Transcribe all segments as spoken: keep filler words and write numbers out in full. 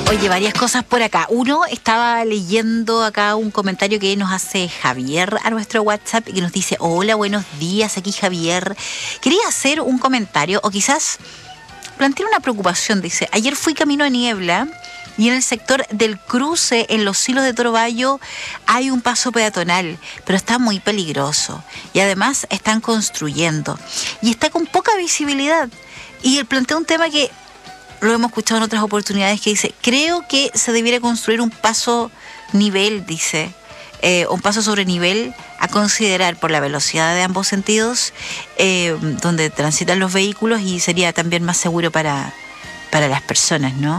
Oye, varias cosas por acá. Uno, estaba leyendo acá un comentario que nos hace Javier a nuestro WhatsApp y que nos dice: hola, buenos días, aquí Javier. Quería hacer un comentario o quizás plantear una preocupación. Dice: ayer fui camino a Niebla y en el sector del cruce, en los Silos de Toro Bayo, hay un paso peatonal, pero está muy peligroso. Y además están construyendo. Y está con poca visibilidad. Y él plantea un tema que lo hemos escuchado en otras oportunidades, que dice: creo que se debiera construir un paso nivel, dice, eh, un paso sobre nivel a considerar por la velocidad de ambos sentidos, eh, donde transitan los vehículos, y sería también más seguro para, para las personas, ¿no?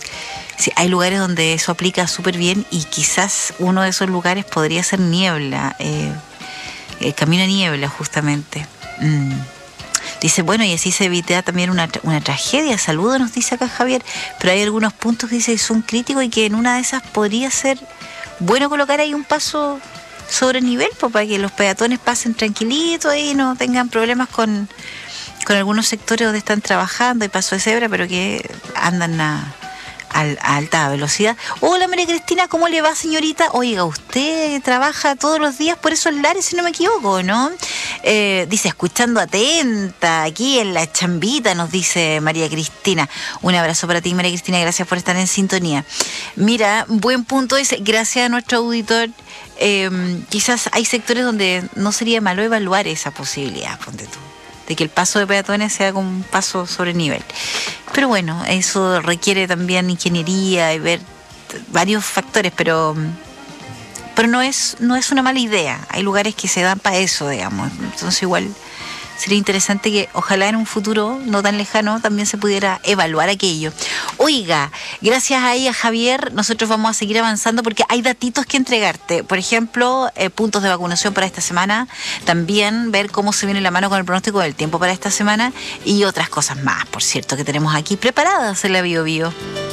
Sí, hay lugares donde eso aplica súper bien y quizás uno de esos lugares podría ser Niebla, eh, el camino a Niebla justamente. Mm. Dice, bueno, y así se evita también una, una tragedia. Saludos, nos dice acá Javier. Pero hay algunos puntos que dice que son críticos y que en una de esas podría ser bueno colocar ahí un paso sobre nivel, pues, para que los peatones pasen tranquilitos y no tengan problemas con, con algunos sectores donde están trabajando. Hay paso de cebra, pero que andan a, a, a alta velocidad. Hola, María Cristina, ¿cómo le va, señorita? Oiga, usted trabaja todos los días por esos lares, si no me equivoco, ¿no? Eh, dice, escuchando atenta, aquí en la chambita, nos dice María Cristina. Un abrazo para ti, María Cristina, gracias por estar en sintonía. Mira, buen punto ese, gracias a nuestro auditor. Eh, quizás hay sectores donde no sería malo evaluar esa posibilidad, ponte tú, de que el paso de peatones sea como un paso sobre nivel. Pero bueno, eso requiere también ingeniería y ver varios factores, pero... Pero no es, no es una mala idea. Hay lugares que se dan para eso, digamos. Entonces igual sería interesante que ojalá en un futuro no tan lejano también se pudiera evaluar aquello. Oiga, gracias ahí a Javier, nosotros vamos a seguir avanzando porque hay datitos que entregarte. Por ejemplo, eh, puntos de vacunación para esta semana. También ver cómo se viene la mano con el pronóstico del tiempo para esta semana. Y otras cosas más, por cierto, que tenemos aquí preparadas en la Bio Bio.